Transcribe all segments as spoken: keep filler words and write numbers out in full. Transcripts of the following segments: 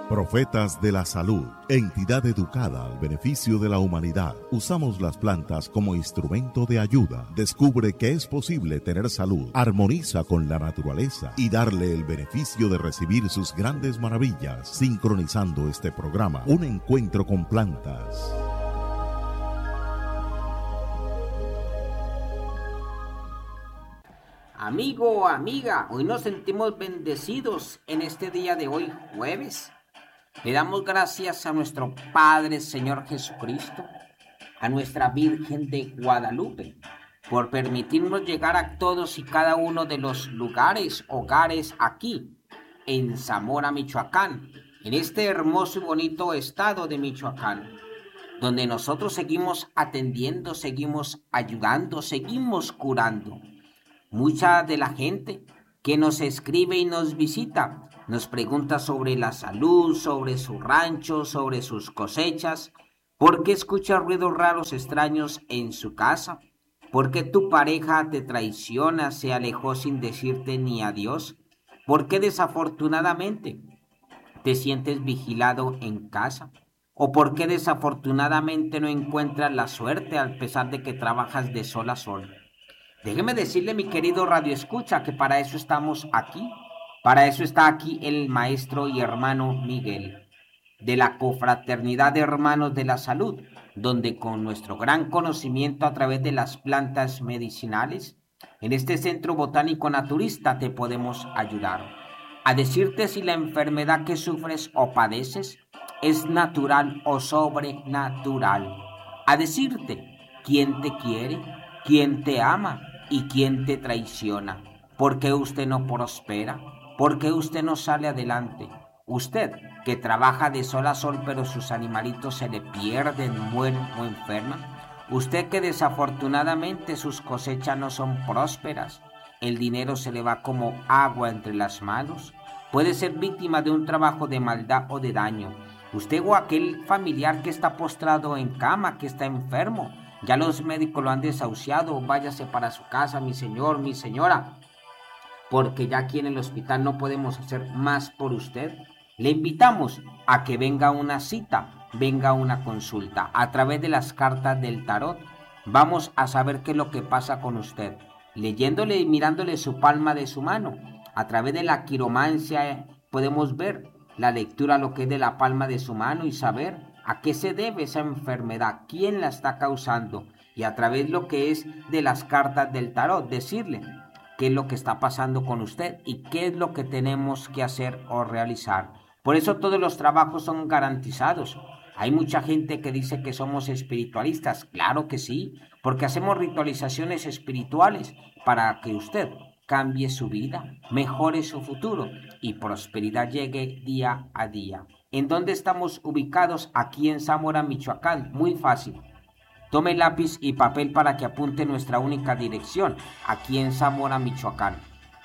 Profetas de la Salud, entidad educada al beneficio de la humanidad. Usamos las plantas como instrumento de ayuda. Descubre que es posible tener salud, armoniza con la naturaleza y darle el beneficio de recibir sus grandes maravillas. Sincronizando este programa, un encuentro con plantas. Amigo, amiga, hoy nos sentimos bendecidos en este día de hoy, jueves. Le damos gracias a nuestro Padre, Señor Jesucristo, a nuestra Virgen de Guadalupe, por permitirnos llegar a todos y cada uno de los lugares, hogares aquí, en Zamora, Michoacán, en este hermoso y bonito estado de Michoacán, donde nosotros seguimos atendiendo, seguimos ayudando, seguimos curando. Mucha de la gente que nos escribe y nos visita nos pregunta sobre la salud, sobre su rancho, sobre sus cosechas. ¿Por qué escucha ruidos raros extraños en su casa? ¿Por qué tu pareja te traiciona, se alejó sin decirte ni adiós? ¿Por qué desafortunadamente te sientes vigilado en casa? ¿O por qué desafortunadamente no encuentras la suerte a pesar de que trabajas de sol a sol? Déjeme decirle, mi querido Radio Escucha, que para eso estamos aquí. Para eso está aquí el maestro y hermano Miguel, de la Confraternidad de Hermanos de la Salud, donde con nuestro gran conocimiento a través de las plantas medicinales, en este centro botánico naturista te podemos ayudar a decirte si la enfermedad que sufres o padeces es natural o sobrenatural, a decirte quién te quiere, quién te ama y quién te traiciona, por qué usted no prospera, por qué usted no sale adelante. Usted que trabaja de sol a sol pero sus animalitos se le pierden, mueren o enferman. Usted que desafortunadamente sus cosechas no son prósperas, el dinero se le va como agua entre las manos. Puede ser víctima de un trabajo de maldad o de daño. Usted o aquel familiar que está postrado en cama, que está enfermo, ya los médicos lo han desahuciado, váyase para su casa, mi señor, mi señora, porque ya aquí en el hospital no podemos hacer más por usted. Le invitamos a que venga una cita, venga una consulta. A través de las cartas del tarot vamos a saber qué es lo que pasa con usted, leyéndole y mirándole su palma de su mano. A través de la quiromancia podemos ver la lectura, lo que es de la palma de su mano, y saber a qué se debe esa enfermedad, quién la está causando, y a través de lo que es de las cartas del tarot decirle qué es lo que está pasando con usted y qué es lo que tenemos que hacer o realizar. Por eso todos los trabajos son garantizados. Hay mucha gente que dice que somos espiritualistas. Claro que sí, porque hacemos ritualizaciones espirituales para que usted cambie su vida, mejore su futuro y prosperidad llegue día a día. ¿En dónde estamos ubicados? Aquí en Zamora, Michoacán. Muy fácil. Tome lápiz y papel para que apunte nuestra única dirección, aquí en Zamora, Michoacán.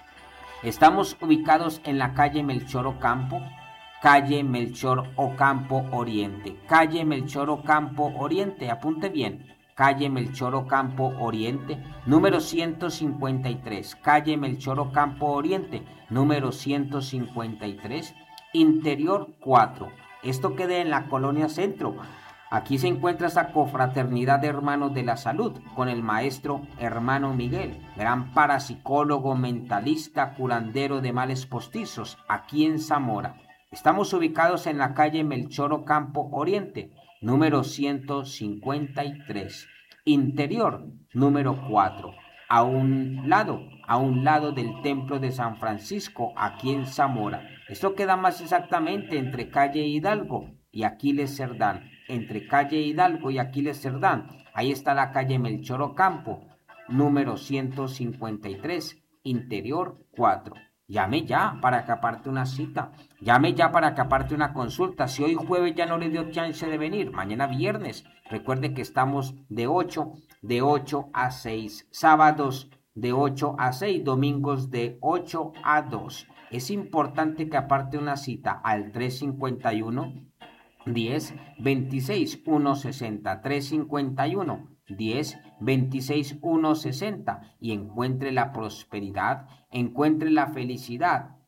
Estamos ubicados en la calle Melchor Ocampo, calle Melchor Ocampo Oriente, calle Melchor Ocampo Oriente, apunte bien, calle Melchor Ocampo Oriente, número ciento cincuenta y tres, calle Melchor Ocampo Oriente, número ciento cincuenta y tres, interior cuatro. Esto queda en la colonia Centro. Aquí se encuentra esta confraternidad de hermanos de la salud con el maestro hermano Miguel, gran parapsicólogo, mentalista, curandero de males postizos, aquí en Zamora. Estamos ubicados en la calle Melchor Ocampo Oriente, número ciento cincuenta y tres, interior número cuatro, a un lado, a un lado del templo de San Francisco, aquí en Zamora. Esto queda más exactamente entre calle Hidalgo y Aquiles Cerdán. Entre calle Hidalgo y Aquiles Cerdán, ahí está la calle Melchor Ocampo, número ciento cincuenta y tres, interior cuatro. Llame ya para que aparte una cita, llame ya para que aparte una consulta. Si hoy jueves ya no le dio chance de venir, mañana viernes, recuerde que estamos de ocho, de ocho a seis, sábados de ocho a seis, domingos de ocho a dos. Es importante que aparte una cita al tres cincuenta y uno, diez, veintiséis, ciento sesenta, tres cincuenta y uno, diez, veintiséis, ciento sesenta y encuentre la prosperidad, encuentre la felicidad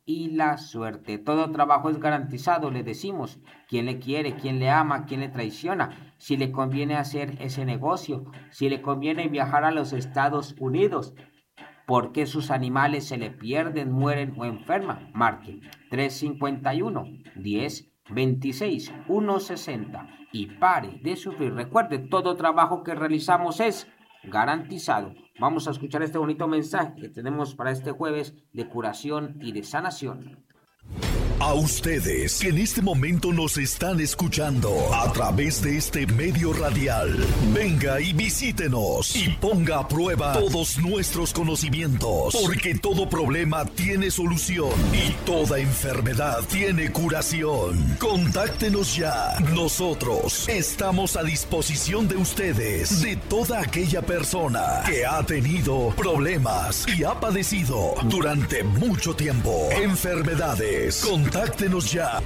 y la suerte. Todo trabajo es garantizado, le decimos. ¿Quién le quiere? ¿Quién le ama? ¿Quién le traiciona? Si le conviene hacer ese negocio, si le conviene viajar a los Estados Unidos, ¿por qué sus animales se le pierden, mueren o enferman? Marque tres cinco uno, diez, veintiséis, ciento sesenta y pare de sufrir. Recuerde, todo trabajo que realizamos es garantizado. Vamos a escuchar este bonito mensaje que tenemos para este jueves de curación y de sanación. A ustedes que en este momento nos están escuchando a través de este medio radial, venga y visítenos y ponga a prueba todos nuestros conocimientos, porque todo problema tiene solución y toda enfermedad tiene curación. Contáctenos ya. Nosotros estamos a disposición de ustedes, de toda aquella persona que ha tenido problemas y ha padecido durante mucho tiempo enfermedades. Contáctenos ya.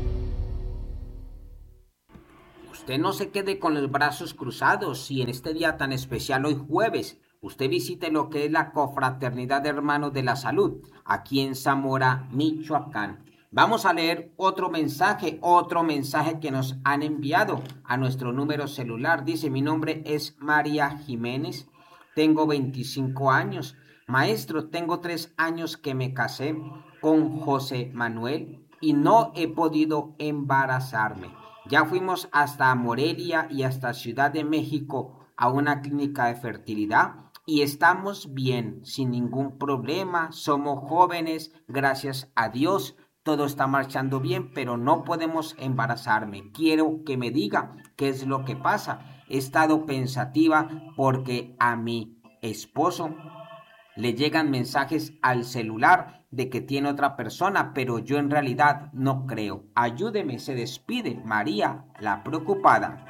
Usted no se quede con los brazos cruzados y en este día tan especial, hoy jueves, usted visite lo que es la Confraternidad de Hermanos de la Salud, aquí en Zamora, Michoacán. Vamos a leer otro mensaje, otro mensaje que nos han enviado a nuestro número celular. Dice, mi nombre es María Jiménez, tengo veinticinco años. Maestro, tengo tres años que me casé con José Manuel y no he podido embarazarme. Ya fuimos hasta Morelia y hasta Ciudad de México a una clínica de fertilidad y estamos bien, sin ningún problema. Somos jóvenes, gracias a Dios, todo está marchando bien, pero no podemos embarazarme. Quiero que me diga qué es lo que pasa. He estado pensativa porque a mi esposo le llegan mensajes al celular de que tiene otra persona, pero yo en realidad no creo. Ayúdeme, se despide María, la preocupada.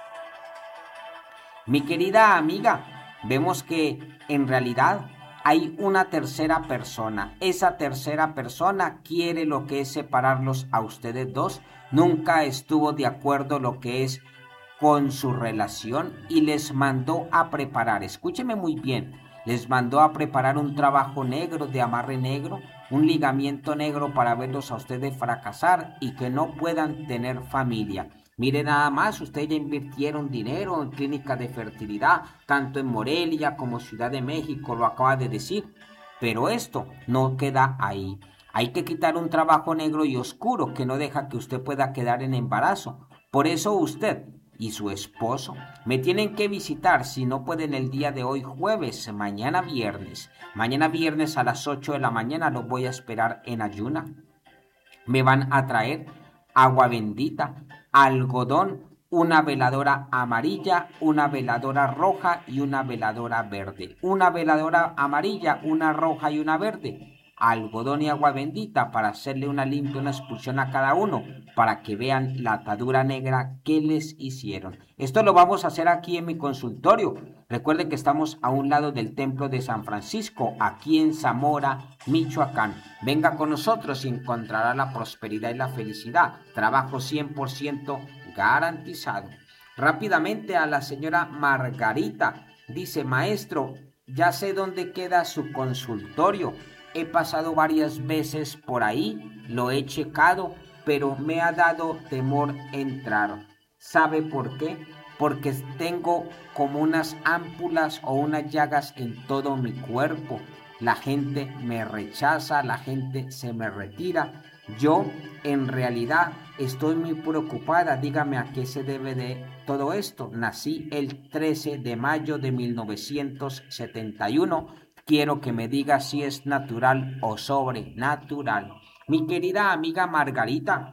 Mi querida amiga, vemos que en realidad hay una tercera persona. Esa tercera persona quiere lo que es separarlos a ustedes dos. Nunca estuvo de acuerdo lo que es con su relación y les mandó a preparar. Escúcheme muy bien. Les mandó a preparar un trabajo negro de amarre negro, un ligamiento negro para verlos a ustedes fracasar y que no puedan tener familia. Mire nada más, ustedes ya invirtieron dinero en clínicas de fertilidad, tanto en Morelia como Ciudad de México, lo acaba de decir. Pero esto no queda ahí. Hay que quitar un trabajo negro y oscuro que no deja que usted pueda quedar en embarazo. Por eso usted y su esposo me tienen que visitar, si no pueden el día de hoy jueves, mañana viernes. Mañana viernes a las ocho de la mañana los voy a esperar en ayuna. Me van a traer agua bendita, algodón, una veladora amarilla, una veladora roja y una veladora verde. Una veladora amarilla, una roja y una verde. Algodón y agua bendita para hacerle una limpia, una expulsión a cada uno, para que vean la atadura negra que les hicieron. Esto lo vamos a hacer aquí en mi consultorio. Recuerden que estamos a un lado del Templo de San Francisco, aquí en Zamora, Michoacán. Venga con nosotros y encontrará la prosperidad y la felicidad. Trabajo cien por ciento garantizado. Rápidamente a la señora Margarita. Dice, maestro, ya sé dónde queda su consultorio. He pasado varias veces por ahí, lo he checado, pero me ha dado temor entrar. ¿Sabe por qué? Porque tengo como unas ámpulas o unas llagas en todo mi cuerpo. La gente me rechaza, la gente se me retira. Yo, en realidad, estoy muy preocupada. Dígame a qué se debe de todo esto. Nací el trece de mayo de mil novecientos setenta y uno. Quiero que me diga si es natural o sobrenatural. Mi querida amiga Margarita,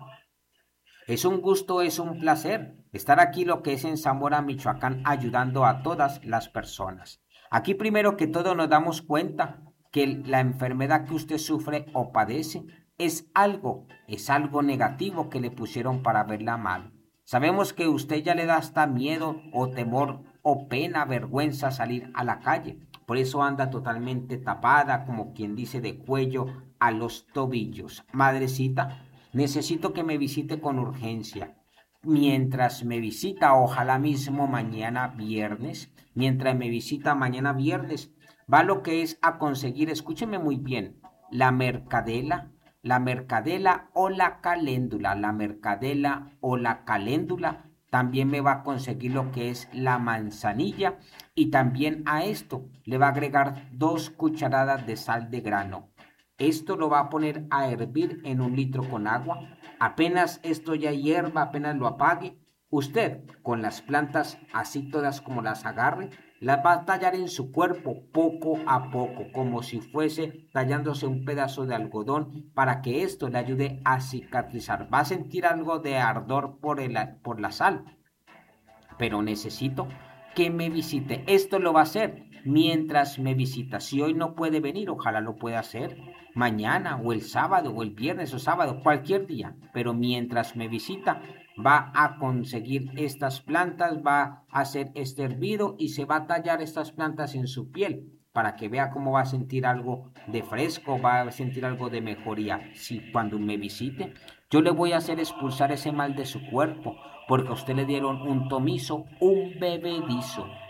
es un gusto, es un placer estar aquí lo que es en Zamora, Michoacán, ayudando a todas las personas. Aquí primero que todo nos damos cuenta que la enfermedad que usted sufre o padece es algo, es algo negativo que le pusieron para verla mal. Sabemos que usted ya le da hasta miedo o temor o pena, vergüenza salir a la calle. Por eso anda totalmente tapada, como quien dice, de cuello a los tobillos. Madrecita, necesito que me visite con urgencia. Mientras me visita, ojalá mismo mañana viernes, mientras me visita mañana viernes, va lo que es a conseguir, escúcheme muy bien, la mercadela, la mercadela o la caléndula. La mercadela o la caléndula. También me va a conseguir lo que es la manzanilla y también a esto le va a agregar dos cucharadas de sal de grano. Esto lo va a poner a hervir en un litro con agua. Apenas esto ya hierva, apenas lo apague, usted con las plantas así todas como las agarre, las va a tallar en su cuerpo poco a poco, como si fuese tallándose un pedazo de algodón para que esto le ayude a cicatrizar. Va a sentir algo de ardor por, el, por la sal, pero necesito que me visite. Esto lo va a hacer mientras me visita. Si hoy no puede venir, ojalá lo pueda hacer mañana o el sábado o el viernes o sábado, cualquier día. Pero mientras me visita, va a conseguir estas plantas, va a hacer este hervido y se va a tallar estas plantas en su piel para que vea cómo va a sentir algo de fresco, va a sentir algo de mejoría. Si cuando me visite, yo le voy a hacer expulsar ese mal de su cuerpo, porque a usted le dieron un tomizo, un bebedizo.